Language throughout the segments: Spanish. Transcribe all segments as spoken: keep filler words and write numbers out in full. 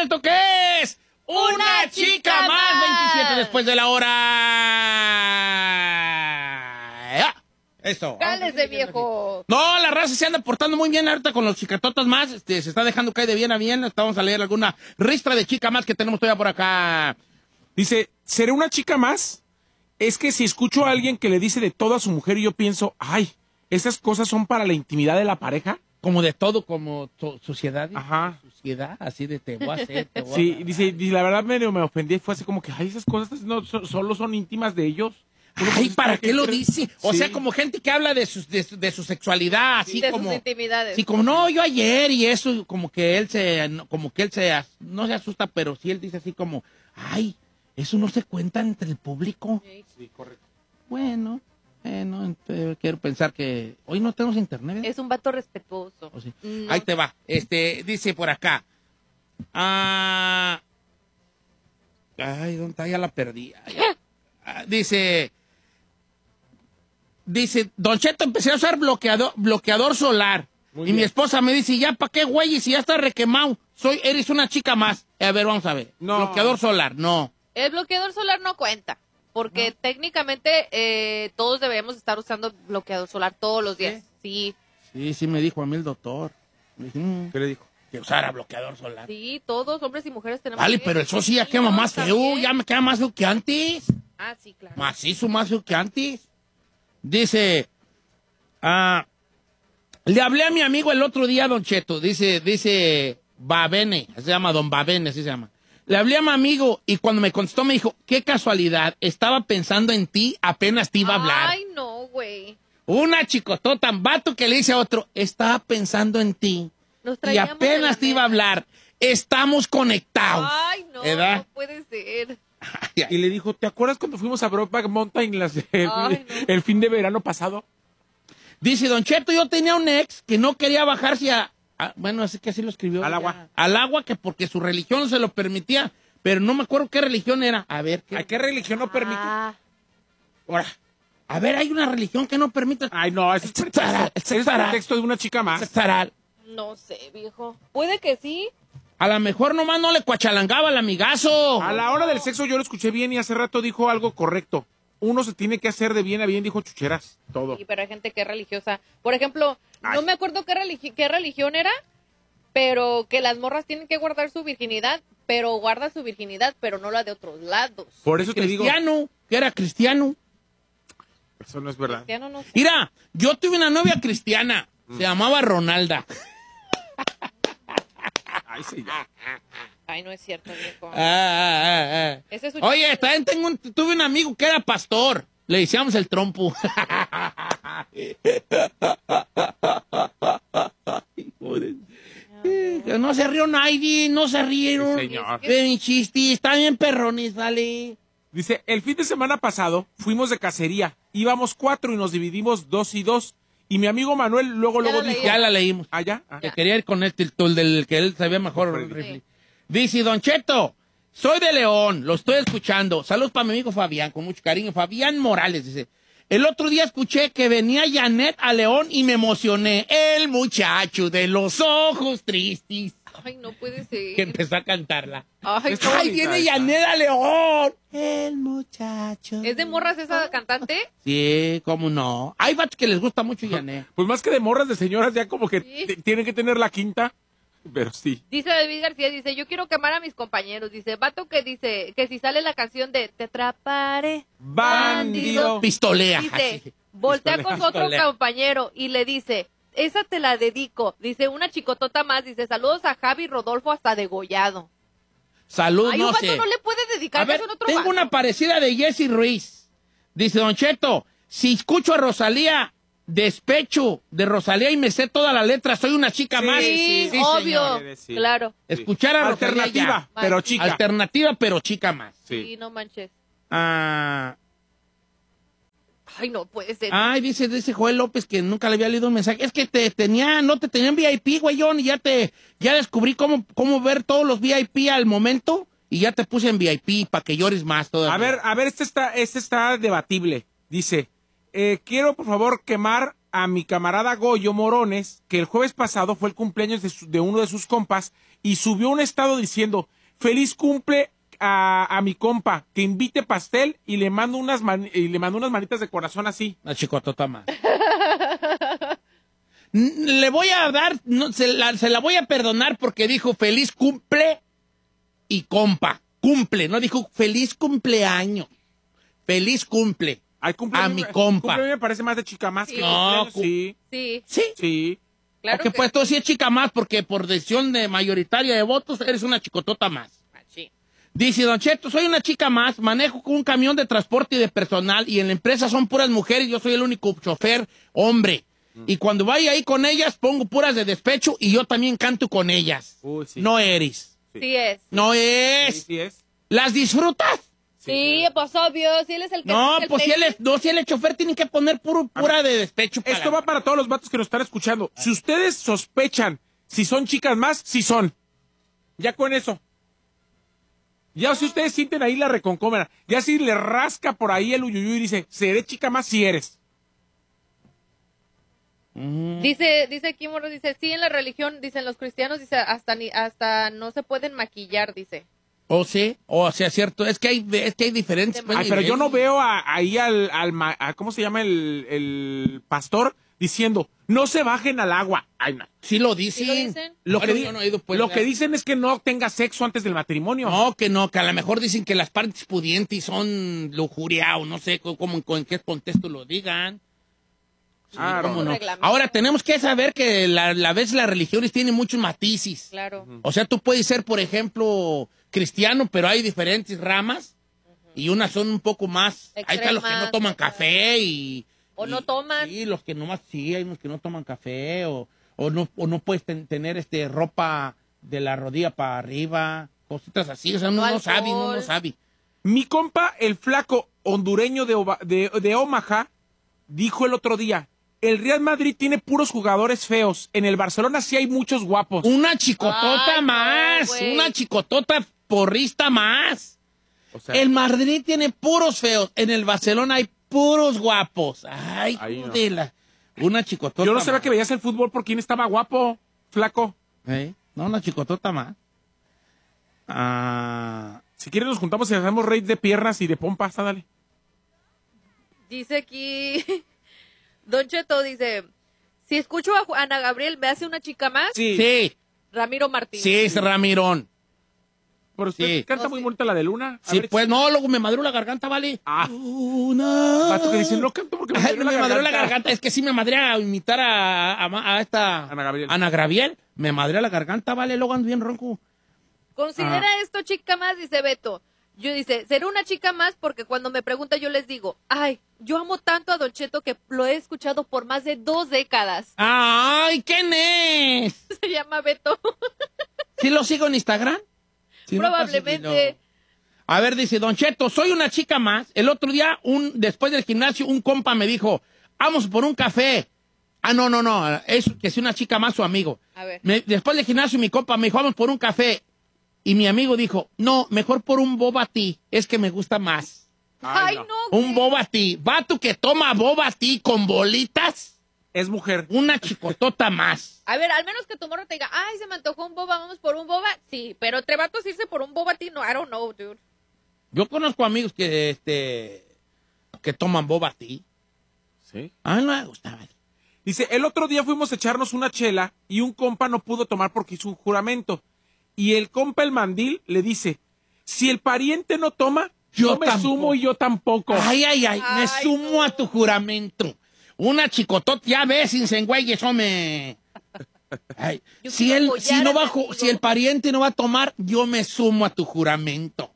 esto que es Una, Una Chica, chica más. veintisiete después de la hora. ¡Ah! Eso. Cálese, viejo. No, la raza se anda portando muy bien ahorita con los chicatotas más. Este, se está dejando caer de bien a bien. Vamos a leer alguna ristra de chica más que tenemos todavía por acá. Dice, ¿seré una chica más? Es que si escucho a alguien que le dice de todo a su mujer y yo pienso, ay, ¿esas cosas son para la intimidad de la pareja? Como de todo, como to- sociedad. Ajá. Sociedad, así de te voy a hacer, te voy a Sí, dar. dice, y la verdad medio me ofendí. Fue así como que, ay, esas cosas no so- solo son íntimas de ellos. Bueno, Ay, pues, ¿para es que qué lo creo- dice? O Sí. sea, como gente que habla de, sus, de, su- de su sexualidad, así de como... sus intimidades. Sí, como no, yo ayer y eso, como que él se, no, como que él se, as- no se asusta, pero sí él dice así como, ay, eso no se cuenta entre el público. Sí. Sí, correcto. Bueno, bueno, entonces, quiero pensar que hoy no tenemos internet, ¿verdad? Es un vato respetuoso. ¿O sí? No. Ahí te va. Este, dice por acá. Ah, ay, ¿dónde está? Ya la perdí. Ay, ya. Ah, dice, dice, Don Cheto, empecé a usar bloqueador, bloqueador solar. Muy y bien. mi esposa me dice, ¿ya para qué, güey? Y si ya está requemado, soy, eres una chica más. A ver, vamos a ver. No. Bloqueador solar, no. El bloqueador solar no cuenta. Porque técnicamente eh, todos debemos estar usando bloqueador solar todos los días. Sí, Sí, sí me dijo a mí el doctor. Me dijo, mm, ¿Qué le dijo? que usara bloqueador solar. sí, todos, hombres y mujeres tenemos. Vale, que- pero el sol sí ya quema no, más feo, también. ya me queda más feo que antes. Ah, sí, claro. Macizo, más feo que antes. Dice, ah, le hablé a mi amigo el otro día, Don Cheto, dice, dice, Babene, se llama Don Babene, así se llama. Le hablé a mi amigo y cuando me contestó me dijo, qué casualidad, estaba pensando en ti, apenas te iba a hablar. Ay, no, güey. Una chicotota, un vato que le dice a otro, estaba pensando en ti Nos y traíamos de la apenas te iba a mesa. hablar. Estamos conectados. Ay, no, ¿Verdad? no puede ser. Y le dijo, ¿te acuerdas cuando fuimos a Brokeback Mountain las- el, Ay, no. el fin de verano pasado? Dice, Don Cheto, yo tenía un ex que no quería bajarse a... a- bueno, así que así lo escribió. Al ya. agua. Al agua, que porque su religión no se lo permitía. Pero no me acuerdo qué religión era. A ver, ¿qué? ¿A qué religión no permite? Ah, Ahora, a ver, hay una religión que no permite... Ay, no, ese es Este pretexto. taral, este Ese es taral. pretexto de una chica más. Taral. no sé, viejo. Puede que sí. A lo mejor nomás no le cuachalangaba al amigazo. A la hora del sexo yo lo escuché bien y hace rato dijo algo correcto. Uno se tiene que hacer de bien a bien, dijo Chucheras. Todo. Sí, pero hay gente que es religiosa. Por ejemplo, Ay. no me acuerdo qué, religi- qué religión era, pero que las morras tienen que guardar su virginidad, pero guardan su virginidad, pero no la de otros lados. Por eso te digo, Cristiano, que era cristiano. eso no es verdad. Cristiano no sé. Mira, yo tuve una novia cristiana. Se llamaba Ronalda. Ay, sí, ya. Ay, no es cierto, viejo. Ah, ah, ah, ah. Ese es su Oye, chiste. también tengo un- tuve un amigo que era pastor. Le decíamos el trompo. Eh, no se rió nadie, no se rieron. Sí, señor. De mi chiste, está bien perrones, vale. Dice, el fin de semana pasado fuimos de cacería. Íbamos cuatro y nos dividimos dos y dos. Y mi amigo Manuel luego, Ya luego lo dijo... leí. Ya la leímos. ¿Ah, ya? Ah. Que quería ir con este, el del que él sabía mejor. Sí. rifle. Dice, Don Cheto, soy de León, lo estoy escuchando. Saludos para mi amigo Fabián, con mucho cariño. Fabián Morales, dice. El otro día escuché que venía Janet a León y me emocioné. El muchacho de los ojos tristes. Ay, no puede ser. Que empezó a cantarla. Ay, Está no. ¡Ay, bonita viene esa. Janet a León! El muchacho. ¿Es de morras esa cantante? Sí, cómo no. Hay vatos que les gusta mucho Janet. Pues más que de morras, de señoras, ya como que Sí. t- tienen que tener la quinta. Pero sí. Dice David García, dice, yo quiero quemar a mis compañeros. Dice, vato que dice, que si sale la canción de Te atraparé. Bandido. Pistolea. Dice, así. voltea Pistolea, con su otro pistolea. compañero y le dice, esa te la dedico. Dice, una chicotota más. Dice, saludos a Javi Rodolfo hasta degollado. Salud, Ay, no un vato sé. no le puede dedicar A ver, eso en otro tengo vato. una parecida de Jesse Ruiz. Dice, Don Cheto, si escucho a Rosalía, despecho de Rosalía y me sé toda la letra, soy una chica Sí, más. Sí, sí, obvio, señor. Sí. claro. Escuchar a Rosalía Alternativa, ya. pero chica. Alternativa, pero chica más. Sí, Sí. no manches. Ah, Ay, no puede ser. ay, dice, dice Joel López que nunca le había leído un mensaje. Es que te tenía, no te tenían V I P, güeyón, y ya te, ya descubrí cómo, cómo ver todos los V I P al momento y ya te puse en V I P para que llores más todavía. A ver, a ver, este está, este está debatible. Dice, eh, quiero por favor quemar a mi camarada Goyo Morones que el jueves pasado fue el cumpleaños de, su- de uno de sus compas y subió un estado diciendo, feliz cumple a, a mi compa, que invite pastel y le mando unas man- y le mando unas manitas de corazón así. Una chicotota más. N- Le voy a dar, no, se, la, se la voy a perdonar porque dijo feliz cumple y compa. Cumple, no dijo feliz cumpleaños. Feliz cumple. Ay, cumple A mí mi me- compa. Cumple a mí me parece más de chica más Sí. que No, cumpleaños, sí, Sí, Sí. sí. claro Porque que pues tú sí es chica más porque por decisión de mayoritaria de votos eres una chicotota más. sí. Dice, Don Cheto, soy una chica más, manejo con un camión de transporte y de personal y en la empresa son puras mujeres, yo soy el único chofer hombre. Y cuando vaya ahí con ellas, pongo puras de despecho y yo también canto con ellas. Uy, sí. No eres. Sí. Sí es. No Sí, es. sí es. ¿Las disfrutas? Sí, pues obvio, si él es el que... No, el pues si él es, no, si él es chofer, tiene que poner puro, pura de despecho. para- Esto va para todos los vatos que nos están escuchando. Si ustedes sospechan si son chicas más, sí son. Ya con eso. Ya si ustedes sienten ahí la reconcómena, ya si le rasca por ahí el uyuyuy y dice, seré chica más si eres. Dice, dice aquí, Morro, dice, sí, en la religión, dicen los cristianos, dice, hasta ni, hasta no se pueden maquillar, dice. O sí, o sea, cierto, es que hay, es que hay diferentes. pues, Ay, pero yo no niveles. veo a- ahí al, al ma- a- ¿cómo se llama el, el pastor? Diciendo, no se bajen al agua. Ay, no. Sí lo dicen. ¿Sí lo dicen? Lo, Bueno, que, di- yo no he ido, pues, lo ya. que dicen es que no tenga sexo antes del matrimonio. No, que no, que a lo mejor dicen que las partes pudientes son lujuria o no sé cómo, cómo- en qué contexto lo digan. Sí, Claro. cómo no. Reglamento. Ahora tenemos que saber que la, la vez las religiones tienen muchos matices. Claro. O sea, tú puedes ser, por ejemplo, cristiano, pero hay diferentes ramas y unas son un poco más. Ahí están los que no Extremas, toman ajá. café y. O y- no toman. Sí, los que nomás, sí, hay unos que no toman café o, o no, o no puedes ten- tener este ropa de la rodilla para arriba, cositas así. O sea, uno No no sabe, uno no alcohol. sabe. Mi compa, el flaco hondureño de, Ova- de, de Omaha, dijo el otro día, el Real Madrid tiene puros jugadores feos. En el Barcelona sí hay muchos guapos. Una chicotota Ay, no, más, güey. una chicotota porrista más. O sea, El Madrid tiene puros feos, en el Barcelona hay puros guapos. Ay, Ahí no. de la- una chicotota yo no sabía más. que veías el fútbol por quién estaba guapo, flaco. ¿Eh? No, una chicotota más. Ah, Si quieres nos juntamos y hacemos rey de piernas y de pompas, dale. Dice aquí, Don Cheto dice, si escucho a Ju- Ana Gabriel, ¿me hace una chica más? sí, Ramiro Martínez. sí, es Ramirón. Pero usted Sí. canta No, muy sí. bonita la de Luna. A Sí, ver, pues no, luego me madró la garganta, ¿vale? Ah. Una... vato que dice, no canto porque me Ay, madrió me la madreó la garganta. garganta. Es que sí me madré a imitar a, a, a esta... Ana Gabriel. Ana Gabriel. Me madré la garganta, ¿vale? Luego ando bien ronco. Considera Ah. esto chica más, dice Beto. Yo dice, seré una chica más porque cuando me pregunta yo les digo, ay, yo amo tanto a Don Cheto que lo he escuchado por más de dos décadas. ¡Ay, quién es! Se llama Beto. ¿Sí lo sigo en Instagram? Si no, Probablemente. pásale, no. A ver, dice Don Cheto, soy una chica más. El otro día, un, después del gimnasio, un compa me dijo, vamos por un café. Ah, no, no, no, es que es una chica más su amigo. A ver. Me- después del gimnasio, mi compa me dijo, vamos por un café. Y mi amigo dijo, no, mejor por un boba tea, es que me gusta más. Ay, Ay, no. no. Un güey. boba tea. Vato que toma boba tea con bolitas, Es mujer. una chicotota más. A ver, al menos que tu morro te diga, ay, se me antojó un boba, vamos por un boba. Sí, pero entre vatos irse por un boba, ti, no, I don't know, dude. Yo conozco amigos que, este, que toman boba tea. Sí. A mí no me gustaba. Dice, el otro día fuimos a echarnos una chela y un compa no pudo tomar porque hizo un juramento. Y el compa, el mandil, le dice, si el pariente no toma, yo, Yo me tampoco. sumo y yo tampoco. Ay, ay, ay, me Ay, sumo no. a tu juramento. Una chicotota, ya ves, sin sengüeyes, hombre. Ay, Yo si, quiero él, apoyar si, no a va, mi a ju- amigo. si el pariente no va a tomar, yo me sumo a tu juramento.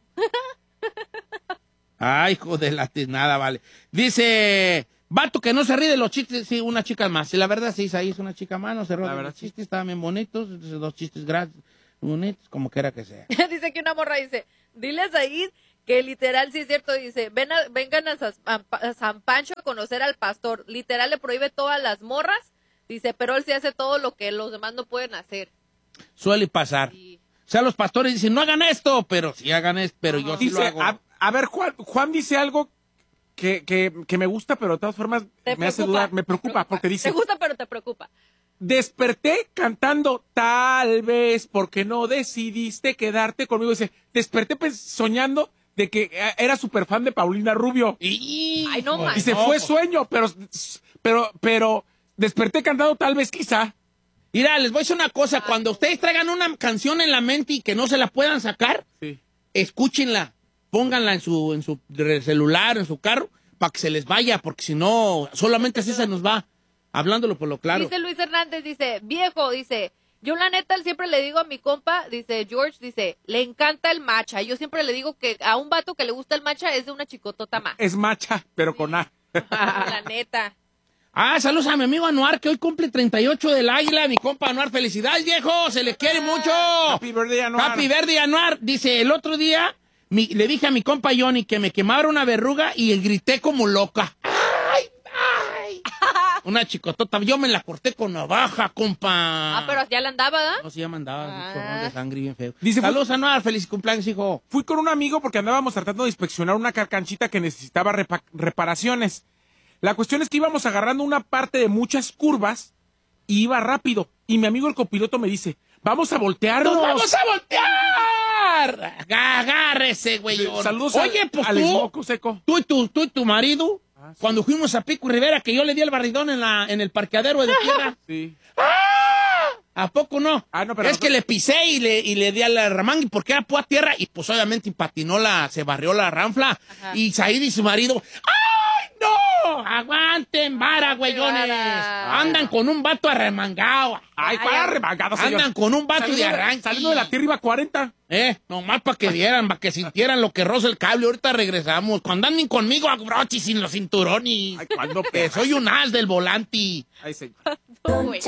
Ay, hijo de la tiznada, vale. Dice, vato que no se ríe de los chistes, sí, una chica más. Sí, la verdad, sí, ahí es una chica más, no se ríe La de verdad, los sí. chistes, estaban bien bonitos, dos chistes gratis, bonitos, como quiera que sea. Dice que una morra dice, dile a Said que literal, sí es cierto, dice, ven a- vengan a, Sas- a Pa- a San Pancho a conocer al pastor. Literal le prohíbe todas las morras, dice, pero él sí hace todo lo que los demás no pueden hacer. Suele pasar. Y O sea, los pastores dicen, no hagan esto, pero sí hagan esto, pero yo sí lo Dice, hago. a, a ver, Juan, Juan dice algo que, que, que me gusta, pero de todas formas Te me hace preocupa, dudar, me te preocupa, porque dice, Te gusta, pero te preocupa. desperté cantando tal vez porque no decidiste quedarte conmigo. Dice, desperté pens- soñando de que eh, era súper fan de Paulina Rubio. Y... Ay, no, man. Dice, no, fue pues, sueño, pero, pero, pero desperté cantando tal vez quizá. Mira, les voy a decir una cosa. Cuando ustedes traigan una canción en la mente y que no se la puedan sacar, Sí. escúchenla, pónganla en su, en su re- celular, en su carro, para que se les vaya, porque si no, solamente así se nos va, hablándolo por lo claro. Dice Luis Hernández, dice, viejo, dice, yo la neta siempre le digo a mi compa, dice George, dice, le encanta el matcha. Yo siempre le digo que a un vato que le gusta el matcha es de una chicotota más. Es macha, pero con A. La neta. Ah, saludos a mi amigo Anuar, que hoy cumple treinta y ocho del Águila, mi compa Anuar, felicidades, viejo, se le quiere mucho. Happy birthday, Anuar. Happy birthday, Anuar. Dice, el otro día mi- le dije a mi compa Johnny que me quemara una verruga y grité como loca. ¡Ay, ay! Una chicotota, yo me la corté con navaja, compa. Ah, pero ya la andaba, ¿da? No, sí, ya mandaba un Ah. chorrón de sangre bien feo. Dice, saludos, Anuar, feliz cumpleaños, hijo. Fui con un amigo porque andábamos tratando de inspeccionar una carcanchita que necesitaba repa- reparaciones. La cuestión es que íbamos agarrando una parte de muchas curvas y iba rápido. Y mi amigo el copiloto me dice, vamos a voltearnos. ¡Nos vamos a voltear! Agárrese, güey. Saludos Oye, al, pues al tú, Smoco Seco. tú y tu, tú y tu marido, Ah, sí. cuando fuimos a Pico y Rivera, que yo le di el barridón en, la, en el parqueadero de tierra. Sí. ¿A poco no? Ah, no, pero es nosotros- que le pisé y le, y le di a la ramanga porque era pura tierra y pues obviamente patinó la, se barrió la ranfla. Ajá. Y Said y su marido, ¡ay, no! ¡Aguanten, vara, güeyones! vara. Andan con un vato arremangado. Ay, Ay, ¿cuál ay. arremangado, señor? Andan con un vato de Saliendo arranque. Saliendo de la tierra iba a cuarenta. Eh, nomás para que vieran, para que sintieran lo que roza el cable. Ahorita regresamos. Cuando anden conmigo a brochi sin los cinturones. Ay, ¿cuándo, Que perra? soy un as del volante. Ay, señor. Güey.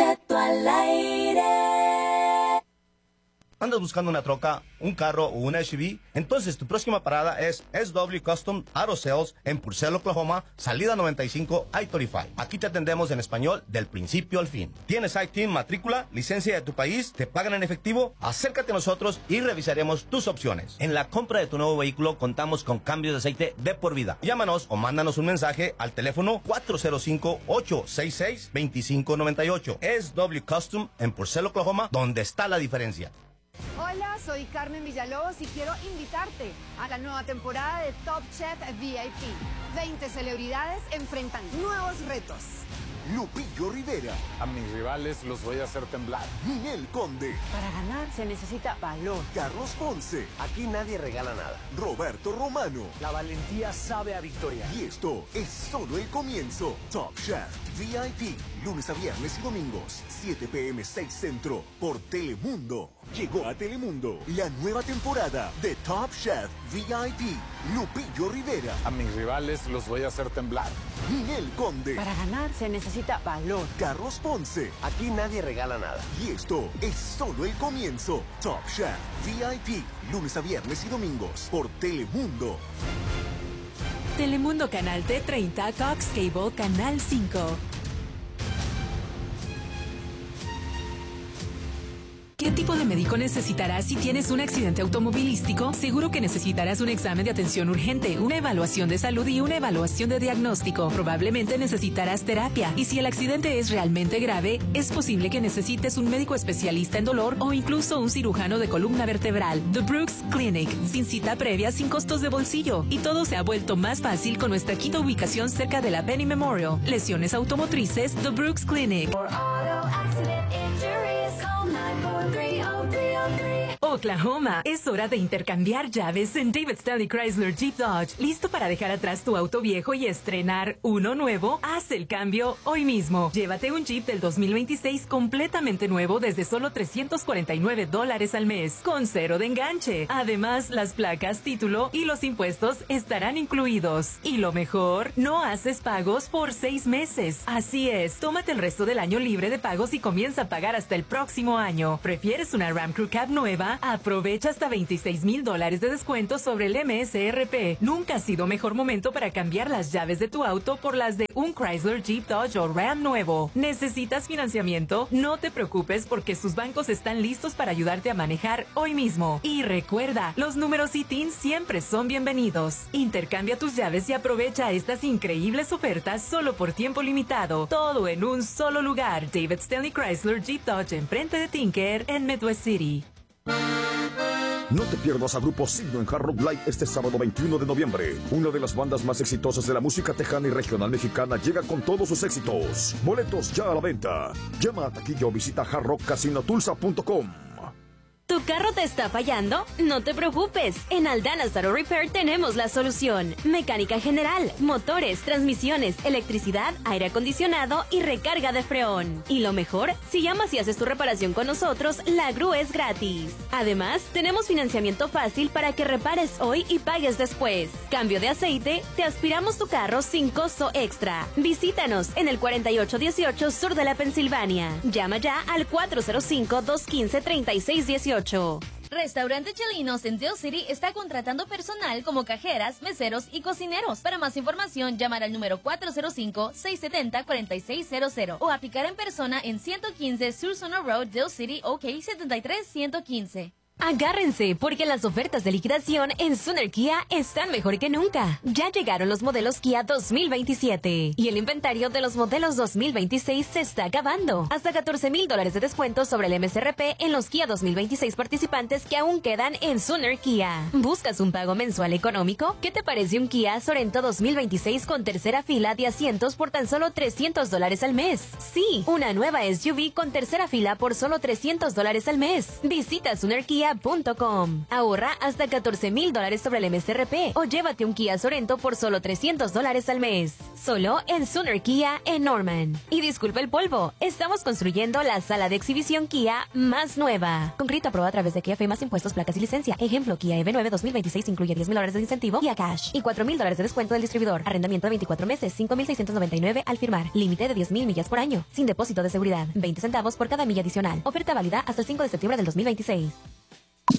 ¿Andas buscando una troca, un carro o una S U V? Entonces tu próxima parada es S W Custom Auto Sales en Purcell, Oklahoma, salida noventa y cinco I treinta y cinco. Aquí te atendemos en español del principio al fin. ¿Tienes I T I N, matrícula, licencia de tu país? ¿Te pagan en efectivo? Acércate a nosotros y revisaremos tus opciones. En la compra de tu nuevo vehículo contamos con cambios de aceite de por vida. Llámanos o mándanos un mensaje al teléfono cuatro cero cinco, ocho seis seis, dos cinco nueve ocho. S W Custom en Purcell, Oklahoma, donde está la diferencia. Hola, soy Carmen Villalobos y quiero invitarte a la nueva temporada de Top Chef V I P. veinte celebridades enfrentan nuevos retos. Lupillo Rivera, A mis rivales los voy a hacer temblar. Ninel Conde, Para ganar se necesita valor. Carlos Ponce, Aquí nadie regala nada. Roberto Romano. La valentía sabe a victoria. Y esto es solo el comienzo. Top Chef V I P, lunes a viernes y domingos, siete p m seis Centro, por Telemundo. Llegó a Telemundo la nueva temporada de Top Chef V I P. Lupillo Rivera, A mis rivales los voy a hacer temblar. Ninel Conde, Para ganar se necesita valor. Carlos Ponce. Aquí nadie regala nada. Y esto es solo el comienzo. Top Chef V I P, lunes a viernes y domingos, por Telemundo. Telemundo Canal T treinta, Cox Cable Canal cinco. ¿Qué tipo de médico necesitarás si tienes un accidente automovilístico? Seguro que necesitarás un examen de atención urgente, una evaluación de salud y una evaluación de diagnóstico. Probablemente necesitarás terapia. Y si el accidente es realmente grave, es posible que necesites un médico especialista en dolor o incluso un cirujano de columna vertebral. The Brooks Clinic, sin cita previa, sin costos de bolsillo. Y todo se ha vuelto más fácil con nuestra quinta ubicación cerca de la Penny Memorial. Lesiones automotrices, The Brooks Clinic. Oklahoma, es hora de intercambiar llaves en David Stanley Chrysler Jeep Dodge. ¿Listo para dejar atrás tu auto viejo y estrenar uno nuevo? Haz el cambio hoy mismo. Llévate un Jeep del dos mil veintiséis completamente nuevo desde solo trescientos cuarenta y nueve dólares al mes, con cero de enganche. Además, las placas, título y los impuestos estarán incluidos. Y lo mejor, no haces pagos por seis meses. Así es, tómate el resto del año libre de pagos y comienza a pagar hasta el próximo año. ¿Prefieres una Ram Crew Cab nueva? Aprovecha hasta veintiséis mil dólares de descuento sobre el M S R P. Nunca ha sido mejor momento para cambiar las llaves de tu auto por las de un Chrysler, Jeep, Dodge o Ram nuevo. ¿Necesitas financiamiento? No te preocupes porque sus bancos están listos para ayudarte a manejar hoy mismo. Y recuerda, los números I T I N siempre son bienvenidos. Intercambia tus llaves y aprovecha estas increíbles ofertas solo por tiempo limitado. Todo en un solo lugar. David Stanley Chrysler, Jeep, Dodge, enfrente de Tinker en Midwest City. No te pierdas a Grupo Signo en Hard Rock Live este sábado veintiuno de noviembre. Una de las bandas más exitosas de la música tejana y regional mexicana llega con todos sus éxitos. Boletos ya a la venta. Llama a taquilla o visita hard rock casino tulsa punto com. ¿Tu carro te está fallando? No te preocupes. En Aldana's Auto Repair tenemos la solución. Mecánica general, motores, transmisiones, electricidad, aire acondicionado y recarga de freón. Y lo mejor, si llamas y haces tu reparación con nosotros, la grúa es gratis. Además, tenemos financiamiento fácil para que repares hoy y pagues después. Cambio de aceite, te aspiramos tu carro sin costo extra. Visítanos en el cuarenta y ocho dieciocho sur de la Pensilvania. Llama ya al cuatro cero cinco, dos uno cinco, tres seis uno ocho. Restaurante Chelinos en Dale City está contratando personal como cajeras, meseros y cocineros. Para más información, llamar al número cuatro cero cinco, seis siete cero, cuatro seis cero cero o aplicar en persona en ciento quince Sursona Road, Dale City, O K setenta y tres ciento quince. Agárrense, porque las ofertas de liquidación en Sooner Kia están mejor que nunca. Ya llegaron los modelos Kia dos mil veintisiete y el inventario de los modelos dos mil veintiséis se está acabando. Hasta catorce mil dólares de descuento sobre el M S R P en los Kia dos mil veintiséis participantes que aún quedan en Sooner Kia. ¿Buscas un pago mensual económico? ¿Qué te parece un Kia Sorento dos mil veintiséis con tercera fila de asientos por tan solo trescientos dólares al mes? Sí, una nueva S U V con tercera fila por solo trescientos dólares al mes. Visita Sooner Kia punto com. Ahorra hasta catorce mil dólares sobre el M S R P o llévate un Kia Sorento por solo trescientos dólares al mes. Solo en Sooner Kia en Norman. Y disculpa el polvo, estamos construyendo la sala de exhibición Kia más nueva. Con crédito aprobado a través de Kia F más impuestos, placas y licencia. Ejemplo, Kia E V nueve dos mil veintiséis incluye diez mil dólares de incentivo Kia Cash y cuatro mil dólares de descuento del distribuidor. Arrendamiento de veinticuatro meses, cinco mil seiscientos noventa y nueve al firmar. Límite de diez mil millas por año. Sin depósito de seguridad. veinte centavos por cada milla adicional. Oferta válida hasta el cinco de septiembre del dos mil veintiséis.